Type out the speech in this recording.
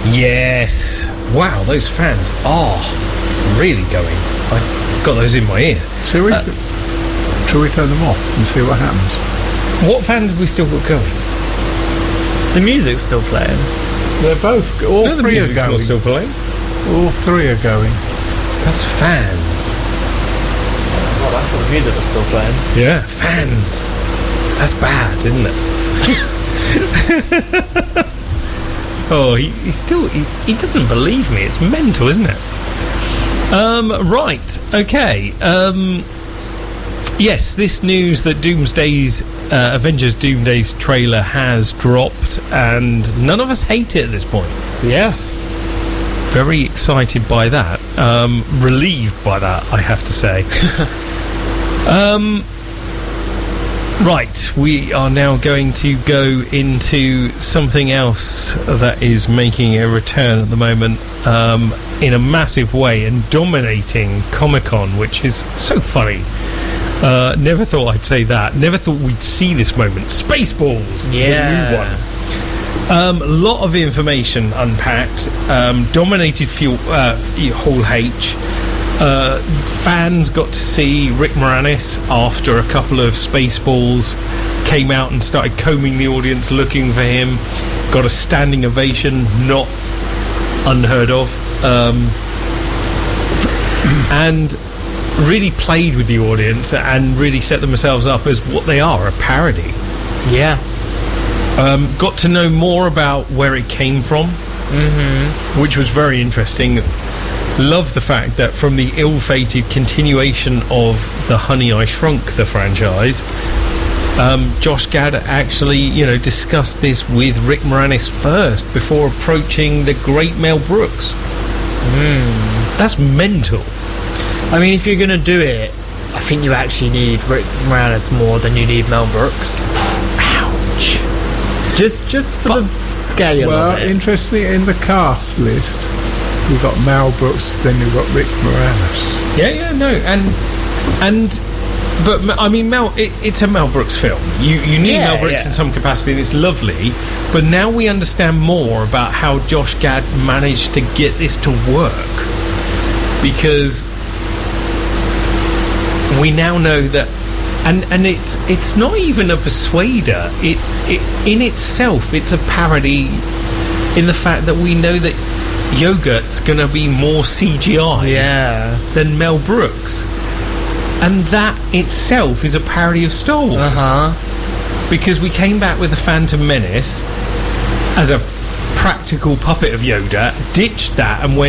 Yes. Wow, those fans are really going. I've got those in my ear. Shall we turn them off and see what happens? What fans have we still got going? The music's still playing. They're both. All No, the three are music's going. not still playing. All three are going. That's fans. God, I thought the music was still playing. Yeah, fans. That's bad, isn't it? Oh, he still he doesn't believe me. It's mental, isn't it? Right. Okay. Yes, this news that Doomsday's Avengers Doomsday's trailer has dropped, and none of us hate it at this point. Yeah. Very excited by that. Relieved by that, I have to say. Right, we are now going to go into something else that is making a return at the moment in a massive way and dominating Comic-Con, which is so funny. Never thought I'd say that. Never thought we'd see this moment. Spaceballs, the new one. A lot of information unpacked. Dominated Hall H. Fans got to see Rick Moranis after a couple of Spaceballs came out and started combing the audience looking for him. Got a standing ovation, not unheard of. And really played with the audience and really set themselves up as what they are, a parody. Yeah. Got to know more about where it came from, which was very interesting. Love the fact that from the ill-fated continuation of the Honey, I Shrunk the franchise, Josh Gad actually, discussed this with Rick Moranis first before approaching the great Mel Brooks. That's mental. I mean, if you're going to do it, I think you actually need Rick Moranis more than you need Mel Brooks. Ouch. Just for the scale Well, of it. interestingly, in the cast list, we've got Mel Brooks, then you've got Rick Moranis. But I mean, it's a Mel Brooks film. You need Mel Brooks in some capacity, and it's lovely. But now we understand more about how Josh Gad managed to get this to work, because we now know that, and it's not even a persuader. It in itself, it's a parody in the fact that we know that Yogurt's gonna be more CGI than Mel Brooks, and that itself is a parody of Star Wars. Because we came back with the Phantom Menace as a practical puppet of Yoda, ditched that and went